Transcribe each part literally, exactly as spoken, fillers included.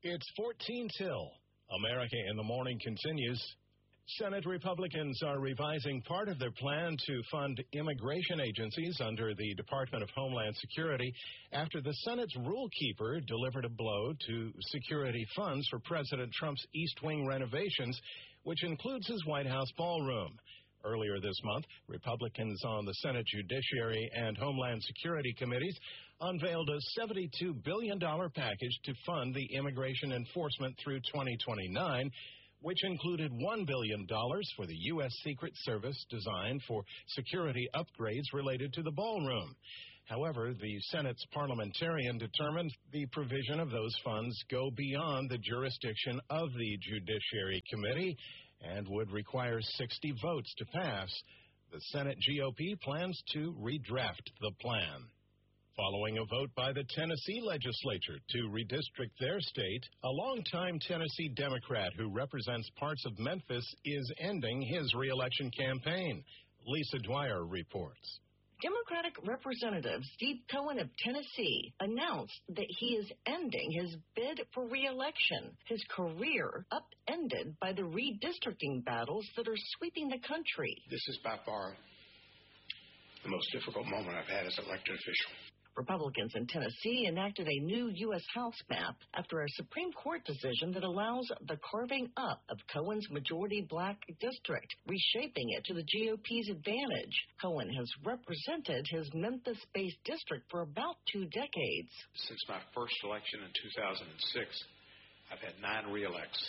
It's fourteen till. America in the Morning continues. Senate Republicans are revising part of their plan to fund immigration agencies under the Department of Homeland Security after the Senate's rule keeper delivered a blow to security funds for President Trump's East Wing renovations, which includes his White House ballroom. Earlier this month, Republicans on the Senate Judiciary and Homeland Security Committees unveiled a seventy-two billion dollars package to fund the immigration enforcement through twenty twenty-nine, which included one billion dollars for the U S. Secret Service designed for security upgrades related to the ballroom. However, the Senate's parliamentarian determined the provision of those funds go beyond the jurisdiction of the Judiciary Committee and would require sixty votes to pass. The Senate G O P plans to redraft the plan. Following a vote by the Tennessee legislature to redistrict their state, a longtime Tennessee Democrat who represents parts of Memphis is ending his reelection campaign. Lisa Dwyer reports. Democratic Representative Steve Cohen of Tennessee announced that he is ending his bid for re-election, his career upended by the redistricting battles that are sweeping the country. This is by far the most difficult moment I've had as elected official. Republicans in Tennessee enacted a new U S. House map after a Supreme Court decision that allows the carving up of Cohen's majority black district, reshaping it to the G O P's advantage. Cohen has represented his Memphis-based district for about two decades. Since my first election in two thousand six, I've had nine re-elects,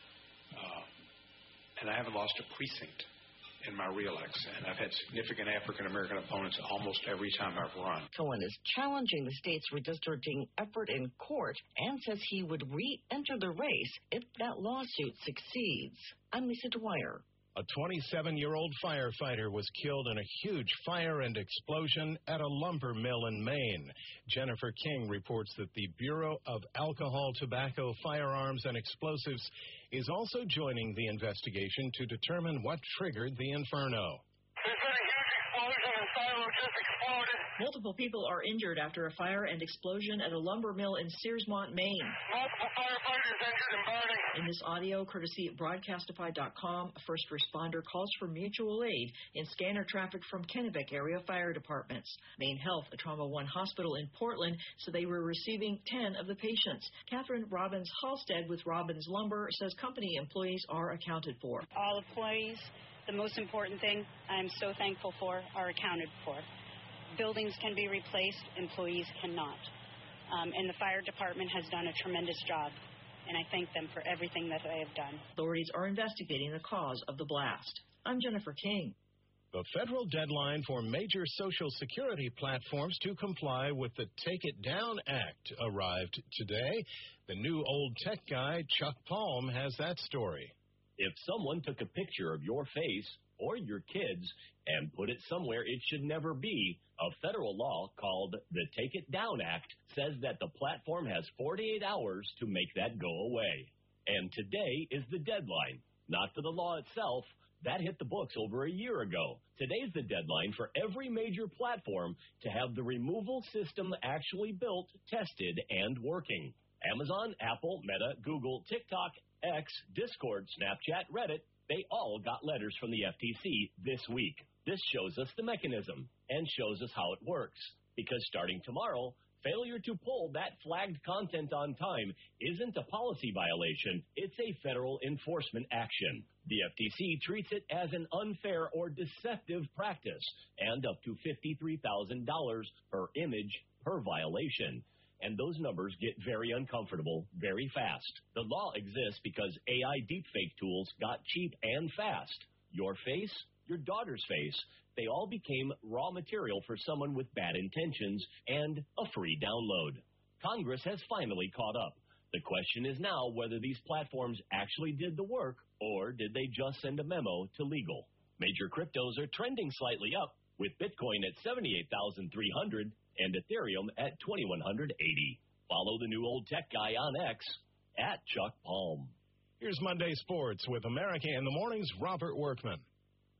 uh, and I haven't lost a precinct in my re-elects, and I've had significant African-American opponents almost every time I've run. Cohen is challenging the state's redistricting effort in court and says he would re-enter the race if that lawsuit succeeds. I'm Lisa Dwyer. A twenty-seven-year-old firefighter was killed in a huge fire and explosion at a lumber mill in Maine. Jennifer King reports that the Bureau of Alcohol, Tobacco, Firearms, and Explosives is also joining the investigation to determine what triggered the inferno. There's been a huge explosion and silo just exploded. Multiple people are injured after a fire and explosion at a lumber mill in Searsmont, Maine. Multiple firefighters injured and burning. In this audio, courtesy of broadcastify dot com, a first responder calls for mutual aid in scanner traffic from Kennebec area fire departments. Maine Health, a Trauma One hospital in Portland, said they were receiving ten of the patients. Catherine Robbins Halstead with Robbins Lumber says company employees are accounted for. All employees, the most important thing I'm so thankful for, are accounted for. Buildings can be replaced, employees cannot. Um, and the fire department has done a tremendous job, and I thank them for everything that they have done. Authorities are investigating the cause of the blast. I'm Jennifer King. The federal deadline for major Social Security platforms to comply with the Take It Down Act arrived today. The new old tech guy, Chuck Palm, has that story. If someone took a picture of your face or your kids and put it somewhere it should never be, a federal law called the Take It Down Act says that the platform has forty-eight hours to make that go away. And today is the deadline. Not for the law itself. That hit the books over a year ago. Today's the deadline for every major platform to have the removal system actually built, tested, and working. Amazon, Apple, Meta, Google, TikTok, X, Discord, Snapchat, Reddit, they all got letters from the F T C this week. This shows us the mechanism and shows us how it works. Because starting tomorrow, failure to pull that flagged content on time isn't a policy violation, it's a federal enforcement action. The F T C treats it as an unfair or deceptive practice and up to fifty-three thousand dollars per image per violation. And those numbers get very uncomfortable very fast. The law exists because A I deepfake tools got cheap and fast. Your face, your daughter's face, they all became raw material for someone with bad intentions and a free download. Congress has finally caught up. The question is now whether these platforms actually did the work or did they just send a memo to legal. Major cryptos are trending slightly up, with Bitcoin at seventy-eight thousand three hundred dollars and Ethereum at twenty-one eighty. Follow the new old tech guy on X at Chuck Palm. Here's Monday Sports with America in the Morning's Robert Workman.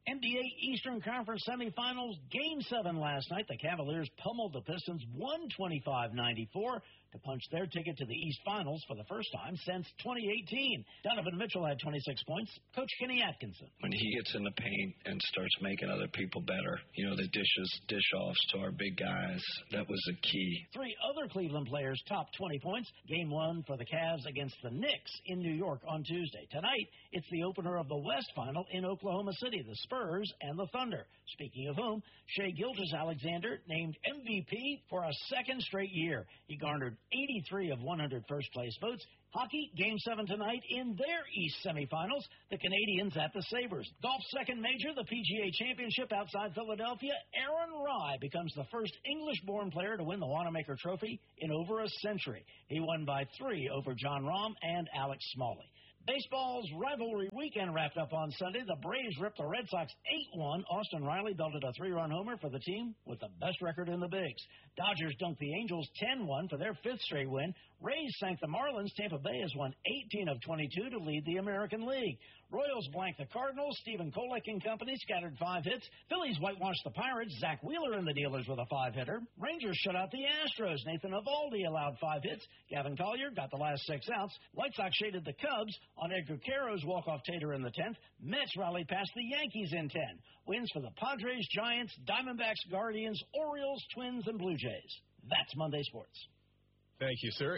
N B A Eastern Conference semifinals, Game seven last night. The Cavaliers pummeled the Pistons one twenty-five ninety-four to punch their ticket to the East Finals for the first time since twenty eighteen. Donovan Mitchell had twenty-six points. Coach Kenny Atkinson. When he gets in the paint and starts making other people better, you know, the dishes, dish-offs to our big guys, that was the key. Three other Cleveland players topped twenty points. Game one for the Cavs against the Knicks in New York on Tuesday. Tonight, it's the opener of the West Final in Oklahoma City, the Spurs and the Thunder. Speaking of whom, Shai Gilgeous-Alexander named M V P for a second straight year. He garnered eighty-three of one hundred first-place votes. Hockey, Game seven tonight in their East semifinals. The Canadians at the Sabres. Golf's second major, the P G A Championship outside Philadelphia. Aaron Rai becomes the first English-born player to win the Wanamaker Trophy in over a century. He won by three over John Rahm and Alex Smalley. Baseball's rivalry weekend wrapped up on Sunday. The Braves ripped the Red Sox eight one. Austin Riley belted a three-run homer for the team with the best record in the bigs. Dodgers dunked the Angels ten one for their fifth straight win. Rays sank the Marlins. Tampa Bay has won eighteen of twenty-two to lead the American League. Royals blanked the Cardinals. Stephen Kolek and company scattered five hits. Phillies whitewashed the Pirates. Zach Wheeler and the Dealers with a five-hitter. Rangers shut out the Astros. Nathan Eovaldi allowed five hits. Gavin Collier got the last six outs. White Sox shaded the Cubs on Edgar Caro's walk-off tater in the tenth. Mets rallied past the Yankees in ten. Wins for the Padres, Giants, Diamondbacks, Guardians, Orioles, Twins, and Blue Jays. That's Monday Sports. Thank you, sir.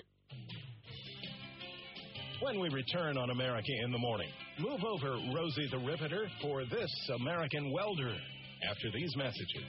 When we return on America in the Morning, move over Rosie the Riveter for this American Welder after these messages.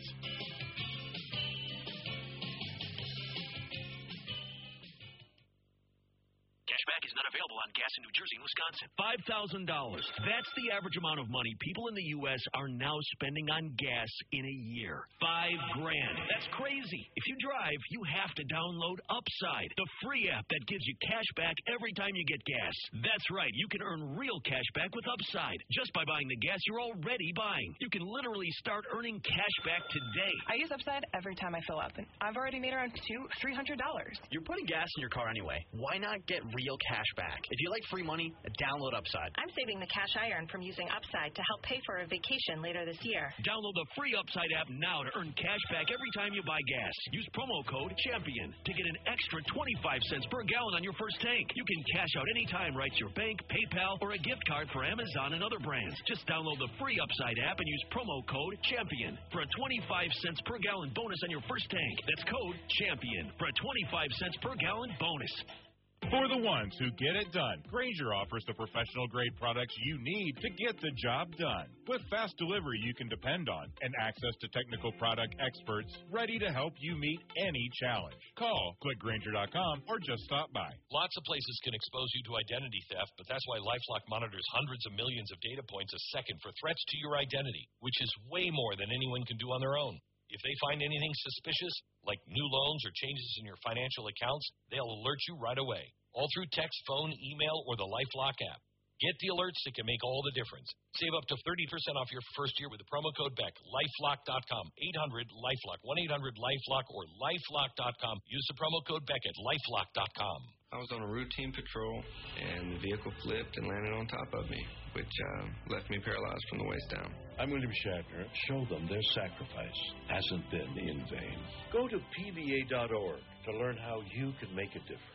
Cashback is not available on gas in New Jersey and Wisconsin. five thousand dollars. That's the average amount of money people in the U S are now spending on gas in a year. Five grand. That's crazy. If you drive, you have to download Upside, the free app that gives you cash back every time you get gas. That's right. You can earn real cash back with Upside just by buying the gas you're already buying. You can literally start earning cash back today. I use Upside every time I fill up, and I've already made around two, three hundred dollars. You're putting gas in your car anyway. Why not get real cash back? If you like free money, download Upside. I'm saving the cash I earn from using Upside to help pay for a vacation later this year. Download the free Upside app now to earn cash back every time you buy gas. Use promo code CHAMPION to get an extra twenty-five cents per gallon on your first tank. You can cash out anytime right to your bank, PayPal, or a gift card for Amazon and other brands. Just download the free Upside app and use promo code CHAMPION for a twenty-five cents per gallon bonus on your first tank. That's code CHAMPION for a twenty-five cents per gallon bonus. For the ones who get it done, Grainger offers the professional-grade products you need to get the job done. With fast delivery you can depend on and access to technical product experts ready to help you meet any challenge. Call, click Grainger dot com, or just stop by. Lots of places can expose you to identity theft, but that's why LifeLock monitors hundreds of millions of data points a second for threats to your identity, which is way more than anyone can do on their own. If they find anything suspicious, like new loans or changes in your financial accounts, they'll alert you right away, all through text, phone, email, or the LifeLock app. Get the alerts that can make all the difference. Save up to thirty percent off your first year with the promo code BECK. LifeLock dot com, eight hundred LifeLock, one eight hundred LifeLock, or LifeLock dot com. Use the promo code BECK at LifeLock dot com. I was on a routine patrol, and the vehicle flipped and landed on top of me, which uh, left me paralyzed from the waist down. I'm William Shatner. Show them their sacrifice hasn't been in vain. Go to P V A dot org to learn how you can make a difference.